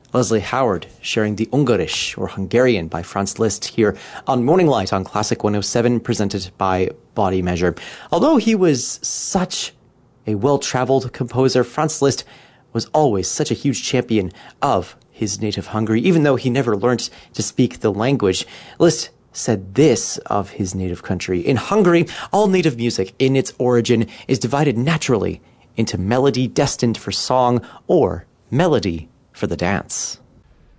Leslie Howard sharing the Ungarisch, or Hungarian, by Franz Liszt here on Morning Light on Classic 107, presented by Body Measure. Although he was such a well-traveled composer, Franz Liszt was always such a huge champion of his native Hungary, even though he never learned to speak the language. Liszt said this of his native country: "In Hungary, all native music in its origin is divided naturally into melody destined for song or melody for the dance."